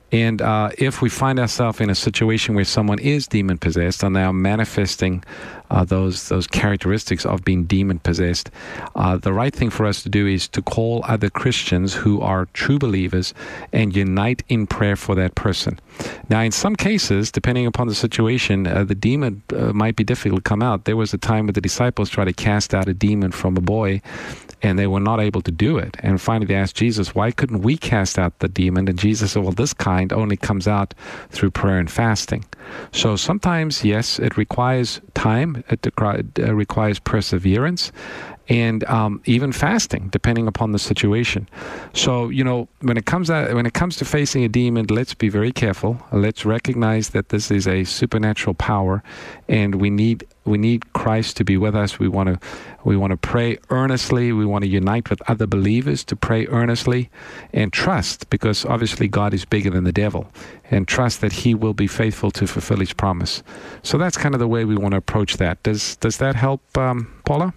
And if we find ourselves in a situation where someone is demon-possessed and they are manifesting those characteristics of being demon-possessed, the right thing for us to do is to call other Christians who are true believers and unite in prayer for that person. Now, in some cases, depending upon the situation, the demon might be difficult to come out. There was a time where the disciples tried to cast out a demon from a boy, and they were not able to do it. And finally, they asked Jesus, why couldn't we cast out the demon? And Jesus said, well, this kind only comes out through prayer and fasting. So sometimes, yes, it requires time. It requires perseverance. And even fasting, depending upon the situation. So, when it comes to facing a demon, let's be very careful. Let's recognize that this is a supernatural power, and we need Christ to be with us. We want to pray earnestly. We want to unite with other believers to pray earnestly, and trust, because obviously God is bigger than the devil, and trust that He will be faithful to fulfill His promise. So that's kind of the way we want to approach that. Does that help, Paula?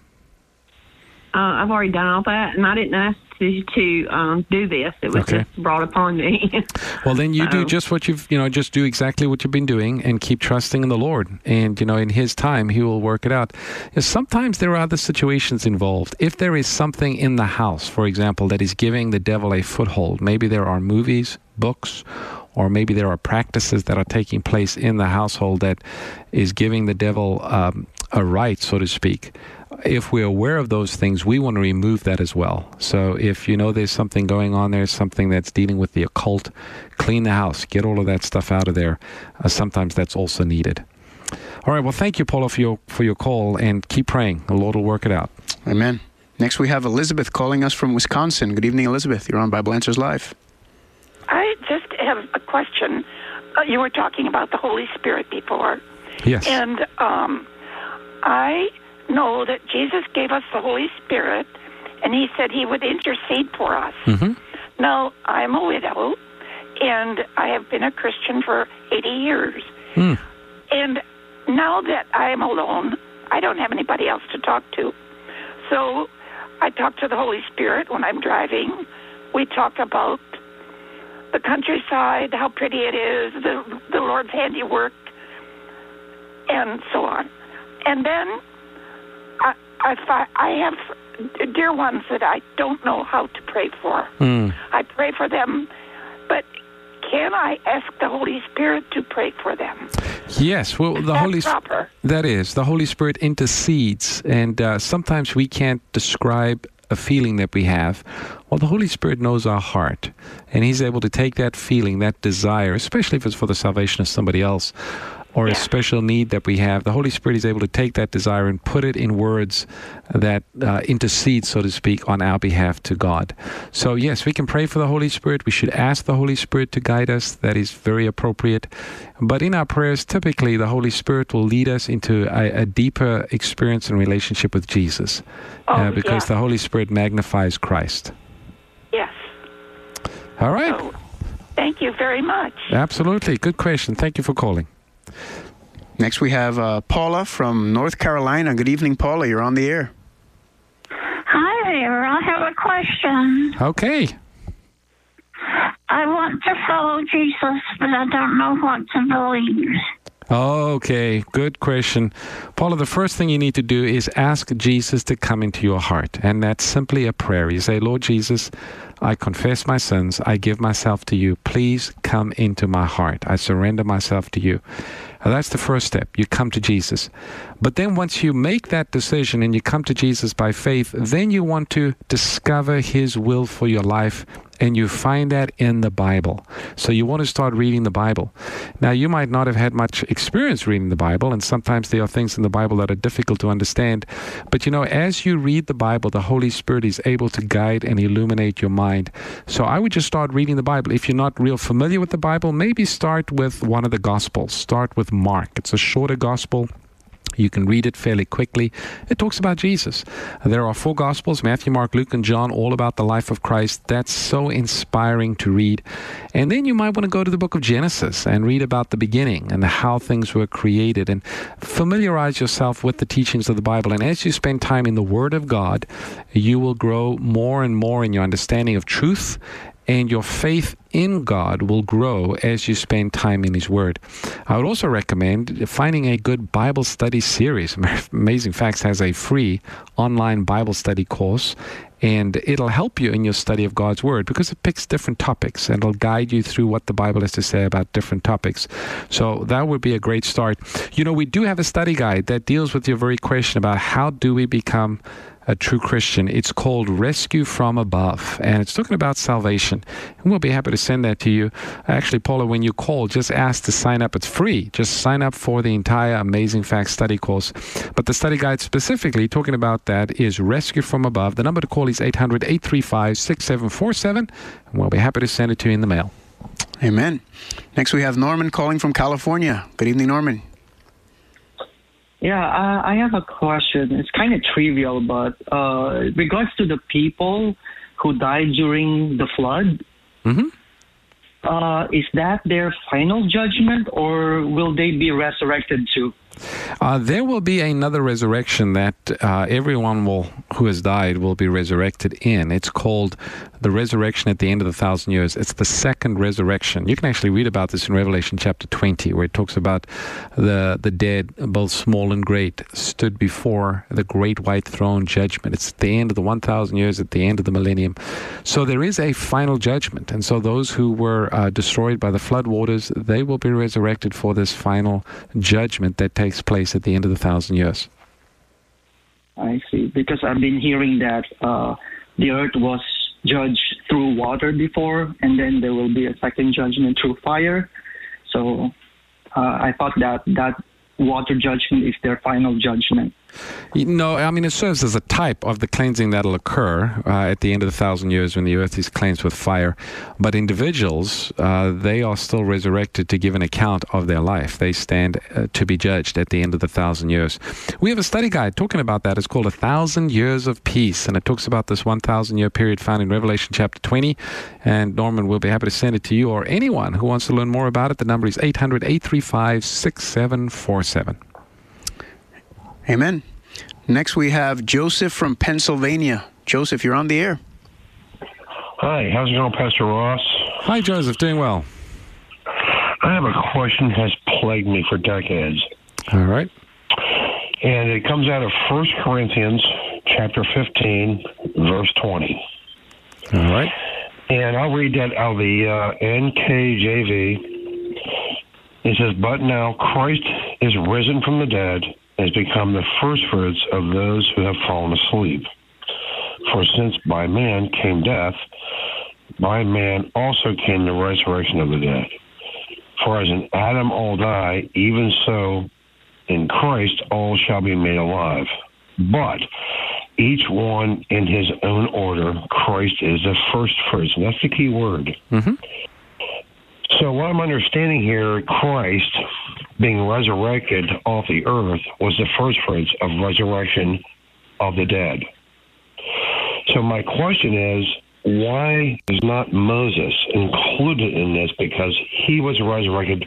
I've already done all that, and I didn't ask you to do this. It was just brought upon me. Well, then you do just what just do exactly what you've been doing, and keep trusting in the Lord. And, in His time, He will work it out. Sometimes there are other situations involved. If there is something in the house, for example, that is giving the devil a foothold, maybe there are movies, books, or maybe there are practices that are taking place in the household that is giving the devil a right, so to speak. If we're aware of those things, we want to remove that as well. So if there's something going on there, something that's dealing with the occult, clean the house, get all of that stuff out of there. Sometimes that's also needed. All right, well, thank you, Paula, for your call, and keep praying. The Lord will work it out. Amen. Next, we have Elizabeth calling us from Wisconsin. Good evening, Elizabeth. You're on Bible Answers Live. I just have a question. You were talking about the Holy Spirit before. Yes. And I know that Jesus gave us the Holy Spirit, and He said He would intercede for us. Mm-hmm. Now, I'm a widow, and I have been a Christian for 80 years. Mm. And now that I am alone, I don't have anybody else to talk to. So I talk to the Holy Spirit when I'm driving. We talk about the countryside, how pretty it is, the Lord's handiwork, and so on. And then I have dear ones that I don't know how to pray for. Mm. I pray for them, but can I ask the Holy Spirit to pray for them? Yes, well, the Holy Spirit. That is, the Holy Spirit intercedes, and sometimes we can't describe a feeling that we have. Well, the Holy Spirit knows our heart, and He's able to take that feeling, that desire, especially if it's for the salvation of somebody else, or a special need that we have. The Holy Spirit is able to take that desire and put it in words that intercede, so to speak, on our behalf to God. So yes, we can pray for the Holy Spirit. We should ask the Holy Spirit to guide us. That is very appropriate. But in our prayers, typically the Holy Spirit will lead us into a deeper experience and relationship with Jesus, because the Holy Spirit magnifies Christ. Yes. All right. So, thank you very much. Absolutely. Good question. Thank you for calling. Next, we have Paula from North Carolina. Good evening, Paula. You're on the air. Hi there. I have a question. Okay. I want to follow Jesus, but I don't know what to believe. Okay, good question. Paula, the first thing you need to do is ask Jesus to come into your heart. And that's simply a prayer. You say, Lord Jesus, I confess my sins. I give myself to you. Please come into my heart. I surrender myself to you. That's the first step. You come to Jesus. But then once you make that decision and you come to Jesus by faith, then you want to discover His will for your life, and you find that in the Bible. So you want to start reading the Bible. Now, you might not have had much experience reading the Bible, and sometimes there are things in the Bible that are difficult to understand. But as you read the Bible, the Holy Spirit is able to guide and illuminate your mind. So I would just start reading the Bible. If you're not real familiar with the Bible, maybe start with one of the Gospels. Start with Mark. It's a shorter Gospel. You can read it fairly quickly. It talks about Jesus. There are 4 Gospels, Matthew, Mark, Luke, and John, all about the life of Christ. That's so inspiring to read. And then you might want to go to the book of Genesis and read about the beginning and how things were created, and familiarize yourself with the teachings of the Bible. And as you spend time in the Word of God, you will grow more and more in your understanding of truth and your faith in God will grow as you spend time in His Word. I would also recommend finding a good Bible study series. Amazing Facts has a free online Bible study course, and it'll help you in your study of God's Word because it picks different topics and it'll guide you through what the Bible has to say about different topics. So that would be a great start. You know, we do have a study guide that deals with your very question about how do we become a true Christian. It's called Rescue from Above, and it's talking about salvation. And we'll be happy to send that to you. Actually, Paula, when you call, just ask to sign up. It's free. Just sign up for the entire Amazing Facts study course. But the study guide specifically talking about that is Rescue from Above. The number to call is 800-835-6747, and we'll be happy to send it to you in the mail. Amen. Next, we have Norman calling from California. Good evening, Norman. Yeah, I have a question. It's kind of trivial, but regards to the people who died during the flood, is that their final judgment, or will they be resurrected too? There will be another resurrection that everyone who has died will be resurrected in. It's called the resurrection at the end of the 1,000 years. It's the second resurrection. You can actually read about this in Revelation chapter 20, where it talks about the dead, both small and great, stood before the great white throne judgment. It's at the end of the 1,000 years, at the end of the millennium. So there is a final judgment. And so those who were destroyed by the flood waters, they will be resurrected for this final judgment that takes place at the end of the 1,000 years. I see. Because I've been hearing that the earth was judged through water before, and then there will be a second judgment through fire. So I thought that water judgment is their final judgment. No, I mean, it serves as a type of the cleansing that'll occur at the end of the 1,000 years when the earth is cleansed with fire. But individuals, they are still resurrected to give an account of their life. They stand to be judged at the end of the 1,000 years. We have a study guide talking about that. It's called 1,000 Years of Peace, and it talks about this 1,000-year period found in Revelation chapter 20. And Norman will be happy to send it to you or anyone who wants to learn more about it. The number is 800-835-6747. Amen. Next, we have Joseph from Pennsylvania. Joseph, you're on the air. Hi, how's it going, Pastor Ross? Hi, Joseph. Doing well. I have a question that has plagued me for decades. All right. And it comes out of 1 Corinthians chapter 15, verse 20. All right. And I'll read that out of the NKJV. It says, "But now Christ is risen from the dead, has become the firstfruits of those who have fallen asleep. For since by man came death, by man also came the resurrection of the dead. For as in Adam all die, even so in Christ all shall be made alive. But each one in his own order, Christ is the firstfruits." And that's the key word. Mm-hmm. So what I'm understanding here, Christ being resurrected off the earth was the firstfruits of resurrection of the dead. So my question is, why is not Moses included in this? Because he was resurrected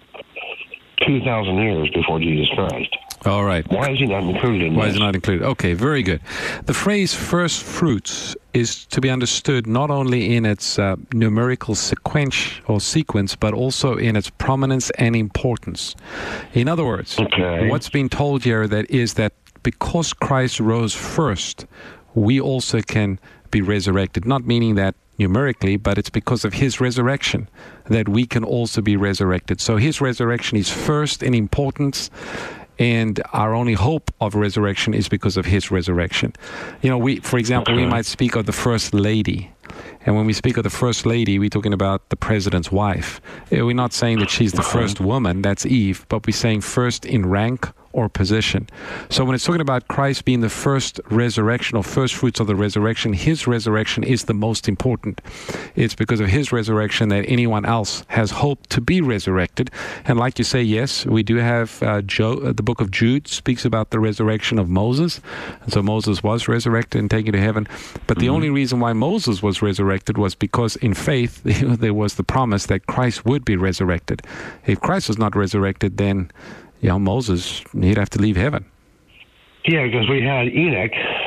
2,000 years before Jesus Christ. All right. Why is he not included in this? Why is it not included? Okay, very good. The phrase first fruits is to be understood not only in its numerical sequence, but also in its prominence and importance. In other words, what's being told here is that because Christ rose first, we also can be resurrected. Not meaning that numerically, but it's because of his resurrection that we can also be resurrected. So his resurrection is first in importance, and our only hope of resurrection is because of his resurrection. You know, for example, we might speak of the First Lady. And when we speak of the First Lady, we're talking about the president's wife. We're not saying that she's the first woman, that's Eve, but we're saying first in rank or position. So when it's talking about Christ being the first resurrection or first fruits of the resurrection, his resurrection is the most important. It's because of his resurrection that anyone else has hope to be resurrected. And like you say, yes, we do have the book of Jude speaks about the resurrection of Moses. And so Moses was resurrected and taken to heaven. But the only reason why Moses was resurrected was because in faith there was the promise that Christ would be resurrected. If Christ was not resurrected, then Moses, he'd have to leave heaven. Yeah, because we had Enoch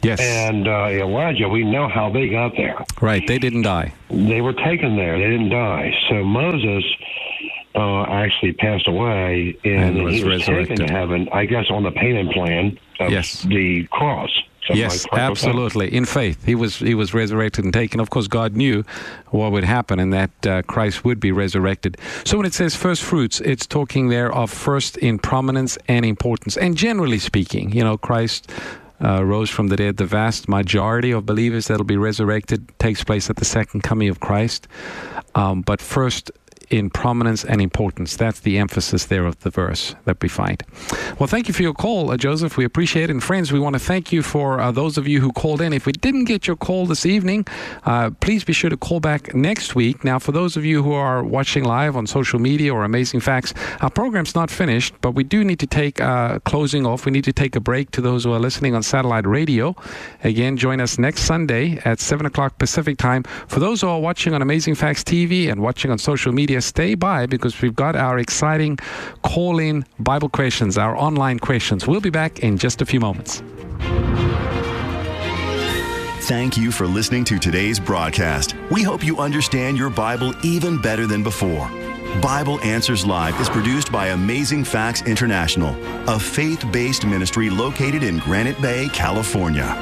Yes. And Elijah, we know how they got there. Right. They didn't die. They were taken there. They didn't die. So Moses actually passed away, and he was taken to heaven, I guess, on the payment plan of the cross. Yes, absolutely. In faith, he was resurrected and taken. Of course, God knew what would happen, and that Christ would be resurrected. So when it says first fruits, it's talking there of first in prominence and importance. And generally speaking, Christ rose from the dead. The vast majority of believers that will be resurrected takes place at the second coming of Christ. But first in prominence and importance. That's the emphasis there of the verse that we find. Well, thank you for your call, Joseph. We appreciate it. And friends, we want to thank you for those of you who called in. If we didn't get your call this evening, please be sure to call back next week. Now, for those of you who are watching live on social media or Amazing Facts, our program's not finished, but we do need to take closing off. We need to take a break to those who are listening on satellite radio. Again, join us next Sunday at 7 o'clock Pacific time. For those who are watching on Amazing Facts TV and watching on social media, stay by, because we've got our exciting call-in Bible questions, our online questions. We'll be back in just a few moments. Thank you for listening to today's broadcast. We hope you understand your Bible even better than before. Bible Answers Live is produced by Amazing Facts International, a faith-based ministry located in Granite Bay, California.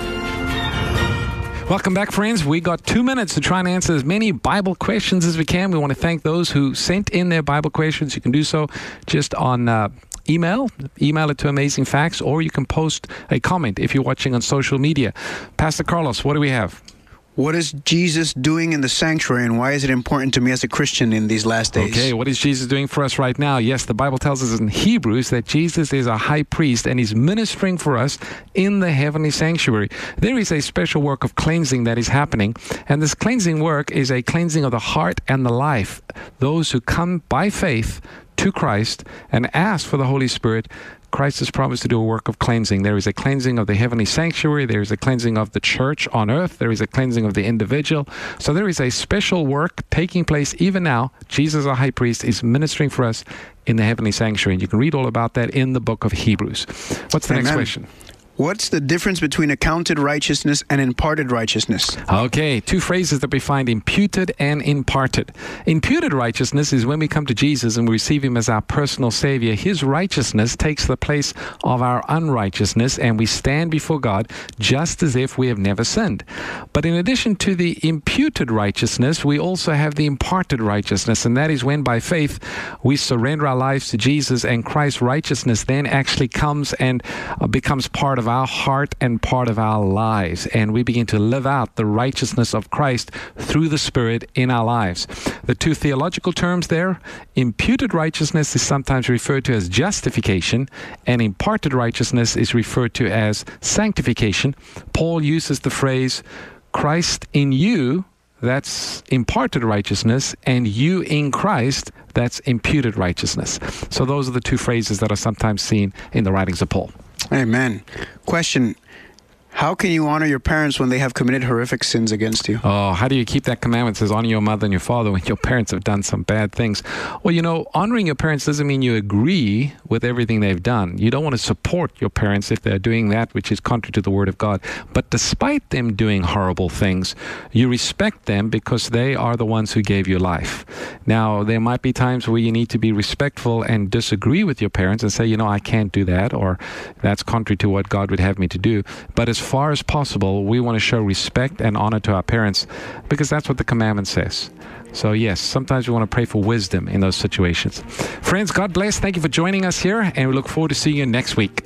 Welcome back, friends. We got 2 minutes to try and answer as many Bible questions as we can. We want to thank those who sent in their Bible questions. You can do so just on email it to Amazing Facts, or you can post a comment if you're watching on social media. Pastor Carlos, what do we have? What is Jesus doing in the sanctuary, and why is it important to me as a Christian in these last days? Okay, what is Jesus doing for us right now? Yes, the Bible tells us in Hebrews that Jesus is our high priest, and he's ministering for us in the heavenly sanctuary. There is a special work of cleansing that is happening, and this cleansing work is a cleansing of the heart and the life. Those who come by faith to Christ and ask for the Holy Spirit, Christ has promised to do a work of cleansing. There is a cleansing of the heavenly sanctuary. There is a cleansing of the church on earth. There is a cleansing of the individual. So there is a special work taking place even now. Jesus, our high priest, is ministering for us in the heavenly sanctuary. And you can read all about that in the book of Hebrews. What's the next question? What's the difference between accounted righteousness and imparted righteousness? Okay, two phrases that we find: imputed and imparted. Imputed righteousness is when we come to Jesus and we receive him as our personal Savior. His righteousness takes the place of our unrighteousness, and we stand before God just as if we have never sinned. But in addition to the imputed righteousness, we also have the imparted righteousness, and that is when by faith we surrender our lives to Jesus, and Christ's righteousness then actually comes and becomes part of our heart and part of our lives, and we begin to live out the righteousness of Christ through the Spirit in our lives. The two theological terms there: imputed righteousness is sometimes referred to as justification, and imparted righteousness is referred to as sanctification. Paul uses the phrase Christ in you, that's imparted righteousness, and you in Christ, that's imputed righteousness. So those are the two phrases that are sometimes seen in the writings of Paul. Amen. Question: how can you honor your parents when they have committed horrific sins against you? Oh, how do you keep that commandment? It says, honor your mother and your father, when your parents have done some bad things. Well, honoring your parents doesn't mean you agree with everything they've done. You don't want to support your parents if they're doing that which is contrary to the Word of God. But despite them doing horrible things, you respect them because they are the ones who gave you life. Now, there might be times where you need to be respectful and disagree with your parents and say, I can't do that, or that's contrary to what God would have me to do. But as far as possible, we want to show respect and honor to our parents, because that's what the commandment says. So yes, sometimes we want to pray for wisdom in those situations. Friends, God bless. Thank you for joining us here, and we look forward to seeing you next week.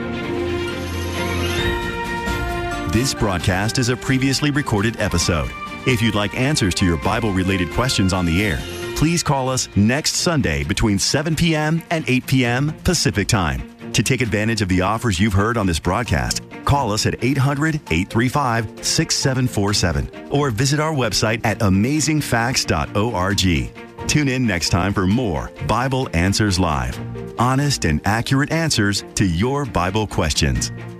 This broadcast is a previously recorded episode. If you'd like answers to your Bible-related questions on the air, please call us next Sunday between 7 p.m. and 8 p.m. Pacific Time. To take advantage of the offers you've heard on this broadcast, call us at 800-835-6747 or visit our website at amazingfacts.org. Tune in next time for more Bible Answers Live. Honest and accurate answers to your Bible questions.